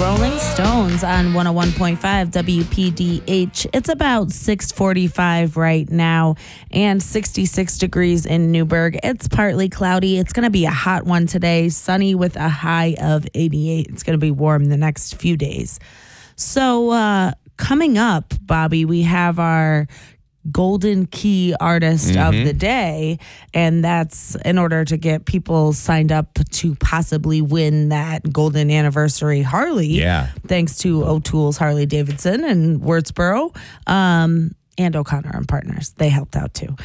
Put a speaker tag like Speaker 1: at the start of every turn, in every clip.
Speaker 1: Rolling Stones on 101.5 WPDH. It's about 6:45 right now and 66 degrees in Newburgh. It's partly cloudy. It's going to be a hot one today, sunny with a high of 88. It's going to be warm the next few days. So coming up, Bobby, we have our Golden Key Artist of the Day, and that's in order to get people signed up to possibly win that Golden Anniversary Harley.
Speaker 2: Yeah. Thanks
Speaker 1: to O'Toole's Harley Davidson and Wurtsboro. And O'Connor and Partners. They helped out too.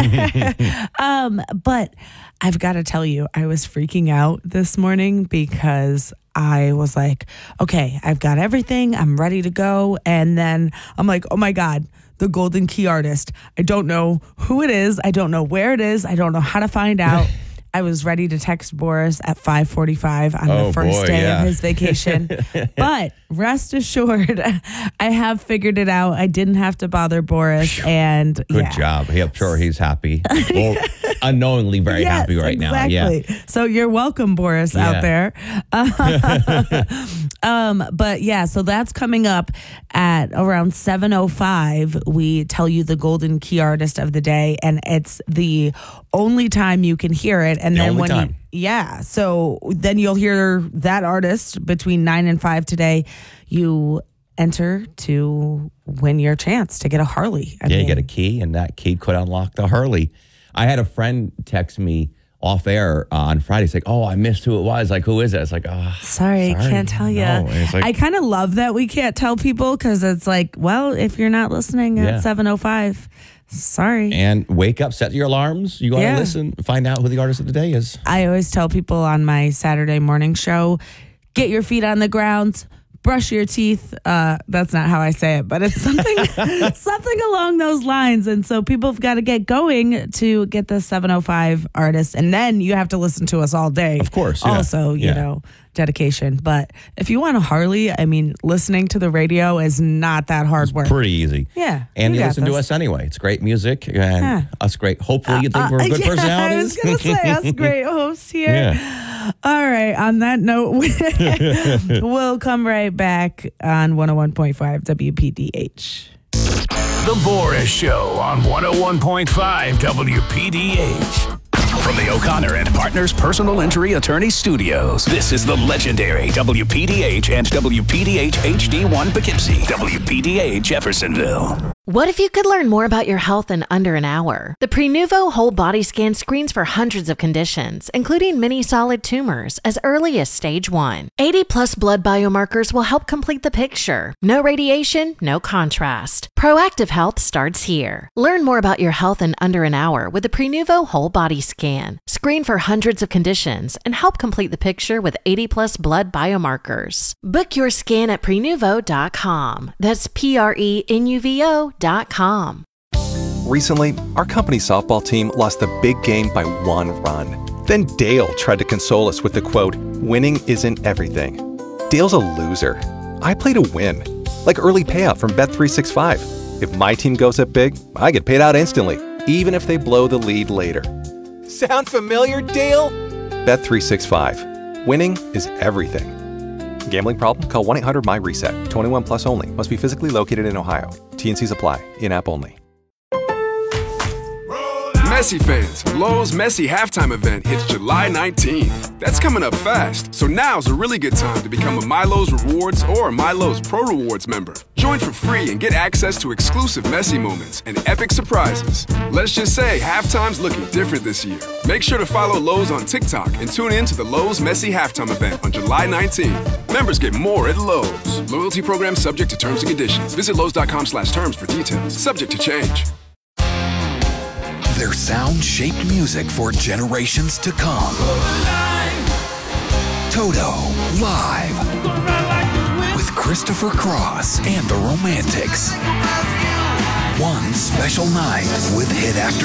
Speaker 1: But I've got to tell you, I was freaking out this morning because I was like, okay, I've got everything. I'm ready to go. And then I'm like, oh my God, the Golden Key Artist. I don't know who it is. I don't know where it is. I don't know how to find out. I was ready to text Boris at 5:45 on the first day of his vacation. But rest assured, I have figured it out. I didn't have to bother Boris. And
Speaker 2: Good job. I'm sure he's happy. Well, unknowingly very happy right now. Yeah.
Speaker 1: So you're welcome, Boris, out there. But yeah, so that's coming up at around 7:05. We tell you the Golden Key Artist of the Day, and it's the only time you can hear it. And then when so then you'll hear that artist between 9 and 5 today. You enter to win your chance to get a Harley.
Speaker 2: You get a key, and that key could unlock the Harley. I had a friend text me off air on Friday. It's like, oh, I missed who it was. Like, who is it? It's like, oh,
Speaker 1: sorry, can't tell you.
Speaker 2: No. Like,
Speaker 1: I kind of love that we can't tell people because it's like, well, if you're not listening at 7:05, sorry.
Speaker 2: And wake up, set your alarms. You want to listen, find out who the artist of the day is.
Speaker 1: I always tell people on my Saturday morning show, get your feet on the ground, brush your teeth. That's not how I say it, but it's something along those lines. And so people have got to get going to get the 7:05 artist. And then you have to listen to us all day.
Speaker 2: Of course.
Speaker 1: Also, you know, dedication. But if you want a Harley, I mean, listening to the radio is not that hard work.
Speaker 2: Pretty easy.
Speaker 1: Yeah.
Speaker 2: And you listen to us anyway. It's great music and us great. Hopefully you think we're good personalities.
Speaker 1: I was going to say us great hosts here. Yeah. All right. On that note, we'll come right back on 101.5 WPDH.
Speaker 3: The Boris Show on 101.5 WPDH. From the O'Connor and Partners Personal Injury Attorney Studios, this is the legendary WPDH and WPDH HD1 Poughkeepsie, WPDH Jeffersonville.
Speaker 4: What if you could learn more about your health in under an hour? The Prenuvo Whole Body Scan screens for hundreds of conditions, including many solid tumors, as early as stage 1. 80-plus blood biomarkers will help complete the picture. No radiation, no contrast. Proactive health starts here. Learn more about your health in under an hour with the Prenuvo Whole Body Scan. Screen for hundreds of conditions and help complete the picture with 80-plus blood biomarkers. Book your scan at Prenuvo.com. That's Prenuvo.com.
Speaker 5: Recently, our company softball team lost the big game by 1 run. Then Dale tried to console us with the quote, "Winning isn't everything." Dale's a loser. I play to win, like early payout from Bet365. If my team goes up big, I get paid out instantly, even if they blow the lead later. Sound familiar, Dale? Bet365. Winning is everything. Gambling problem? Call 1-800-MY-RESET. 21 plus only. Must be physically located in Ohio. T&Cs apply. In-app only.
Speaker 6: Messi fans, Lowe's Messi halftime event hits July 19th. That's coming up fast, so now's a really good time to become a MyLowe's Rewards or MyLowe's Pro Rewards member. Join for free and get access to exclusive Messi moments and epic surprises. Let's just say halftime's looking different this year. Make sure to follow Lowe's on TikTok and tune in to the Lowe's Messi halftime event on July 19th. Members get more at Lowe's. Loyalty program subject to terms and conditions. Visit Lowe's.com/terms for details. Subject to change.
Speaker 7: Their sound shaped music for generations to come. Toto live with Christopher Cross and the Romantics. One special night with hit after